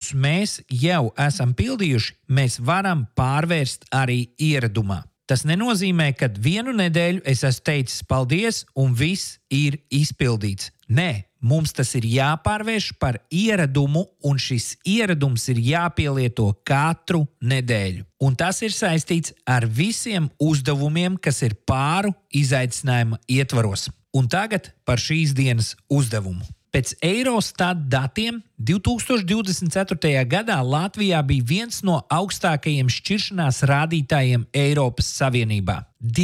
kurus mēs jau esam pildījuši, mēs varam pārvērst arī ieradumā. Tas nenozīmē, ka vienu nedēļu es esmu teicis paldies un viss ir izpildīts. Nē, mums tas ir jāpārvērš par ieradumu, un šis ieradums ir jāpielieto katru nedēļu. Un tas ir saistīts ar visiem uzdevumiem, kas ir pāru izaicinājuma ietvaros. Un tagad par šīs dienas uzdevumu. Pēc Eurostat datiem 2024. gadā Latvijā bija viens no augstākajiem šķiršanās rādītājiem Eiropas Savienībā.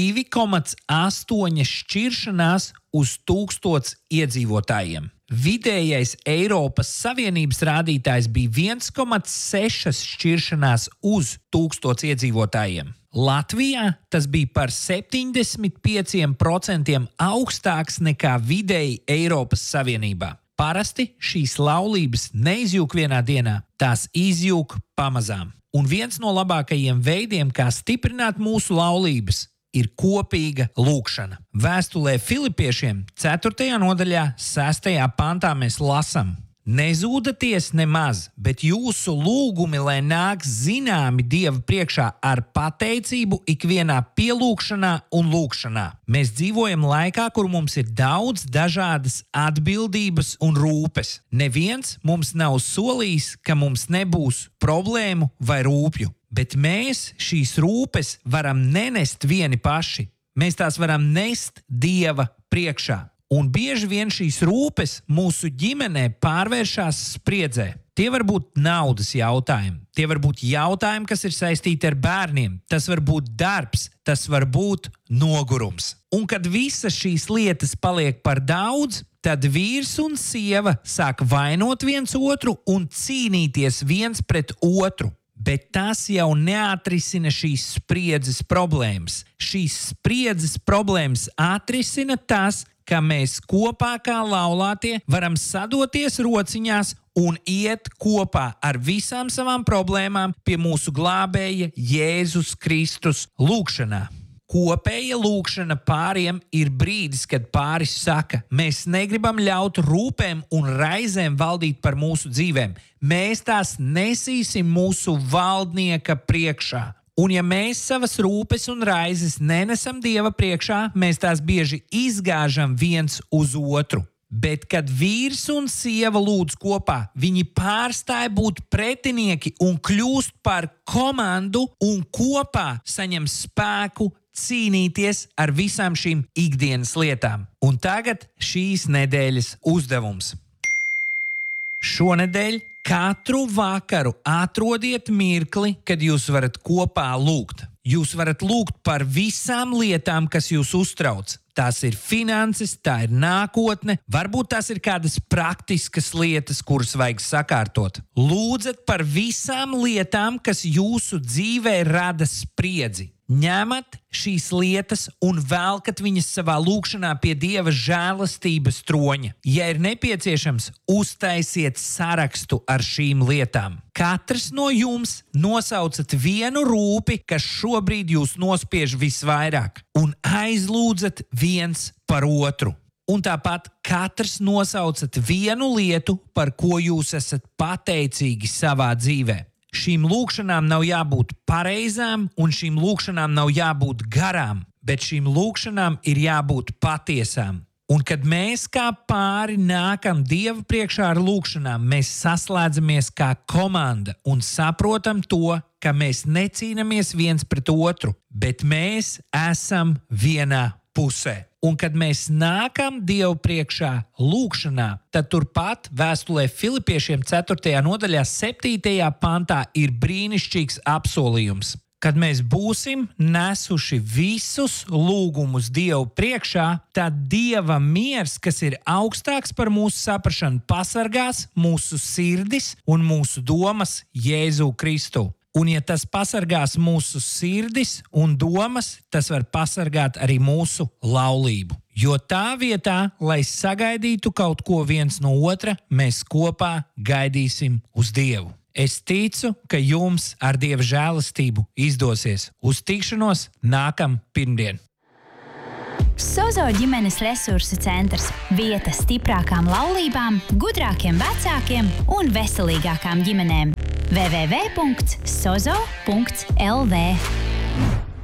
2,8 šķiršanās uz 1000 iedzīvotājiem. Vidējais Eiropas Savienības rādītājs bija 1,6 šķiršanās uz 1000 iedzīvotājiem. Latvijā tas bija par 75% augstāks nekā vidēji Eiropas Savienībā. Parasti šīs laulības neizjūg vienā dienā, tās izjūg pamazām. Un viens no labākajiem veidiem, kā stiprināt mūsu laulības, ir kopīga lūkšana. Vēstulē Filipiešiem 4. nodaļā 6. pantā mēs lasām: Nezūdaties nemaz, bet jūsu lūgumi, lai nāk zināmi Dieva priekšā ar pateicību ikvienā pielūgšanā un lūgšanā. Mēs dzīvojam laikā, kur mums ir daudz dažādas atbildības un rūpes. Neviens mums nav solījis, ka mums nebūs problēmu vai rūpju, bet mēs šīs rūpes varam nenest vieni paši. Mēs tās varam nest Dieva priekšā. Un bieži vien šīs rūpes mūsu ģimenē pārvēršas spriedzē. Tie var būt naudas jautājumi, tie var būt jautājumi, kas ir saistīti ar bērniem, tas var būt darbs, tas var būt nogurums. Un kad visas šīs lietas paliek par daudz, tad vīrs un sieva sāk vainot viens otru un cīnīties viens pret otru. Bet tas jau neatrisina šīs spriedzes problēmas. Šīs spriedzes problēmas atrisina tas, ka mēs kopā kā laulātie varam sadoties rociņās un iet kopā ar visām savām problēmām pie mūsu glābēja Jēzus Kristus lūgšanā. Kopēja lūgšana pāriem ir brīdis, kad pāris saka: mēs negribam ļaut rūpēm un raizēm valdīt par mūsu dzīvēm. Mēs tās nesīsim mūsu valdnieka priekšā. Un ja mēs savas rūpes un raizes nenesam Dieva priekšā, mēs tās bieži izgāžam viens uz otru. Bet, kad vīrs un sieva lūdz kopā, viņi pārstāj būt pretinieki un kļūst par komandu un kopā saņem spēku cīnīties ar visām šīm ikdienas lietām. Un tagad šīs nedēļas uzdevums. Šonedēļ katru vakaru atrodiet mirkli, kad jūs varat kopā lūgt. Jūs varat lūgt par visām lietām, kas jūs uztrauc. Tās ir finanses, tā ir nākotne, varbūt tās ir kādas praktiskas lietas, kuras vajag sakārtot. Lūdzat par visām lietām, kas jūsu dzīvē rada spriedzi. Ņemat šīs lietas un velkat viņas savā lūgšanā pie Dieva žēlastības troņa. Ja ir nepieciešams, uztaisiet sarakstu ar šīm lietām. Katrs no jums nosaucat vienu rūpi, kas šobrīd jūs nospiež visvairāk, un aizlūdzat viens par otru. Un tāpat katrs nosaucat vienu lietu, par ko jūs esat pateicīgi savā dzīvē. Šīm lūgšanām nav jābūt pareizām, un šīm lūgšanām nav jābūt garām, bet šīm lūgšanām ir jābūt patiesām. Un kad mēs kā pāri nākam Dieva priekšā ar lūgšanām, mēs saslēdzamies kā komanda un saprotam to, ka mēs necīnāmies viens pret otru, bet mēs esam vienā pusē. Un kad mēs nākam Dievu priekšā lūgšanā, tad turpat vēstulē Filipiešiem 4. nodaļā 7. pantā ir brīnišķīgs apsolījums. Kad mēs būsim nesuši visus lūgumus Dievu priekšā, tad Dieva miers, kas ir augstāks par mūsu saprašanu, pasargās mūsu sirdis un mūsu domas Jēzu Kristu. Un ja tas pasargās mūsu sirdis un domas, tas var pasargāt arī mūsu laulību. Jo tā vietā, lai sagaidītu kaut ko viens no otra, mēs kopā gaidīsim uz Dievu. Es ticu, ka jums ar Dieva žēlastību izdosies. Uz tikšanos nākam pirmdien! Sozo ģimenes resursu centrs – vieta stiprākām laulībām, gudrākiem vecākiem un veselīgākām ģimenēm. www.sozo.lv